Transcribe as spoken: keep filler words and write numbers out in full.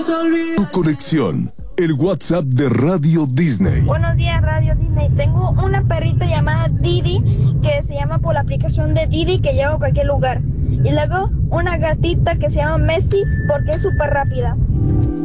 Tu conexión, el WhatsApp de Radio Disney. Buenos días, Radio Disney. Tengo una perrita llamada Didi, que se llama por la aplicación de Didi, que lleva a cualquier lugar. Y luego una gatita que se llama Messi, porque es súper rápida.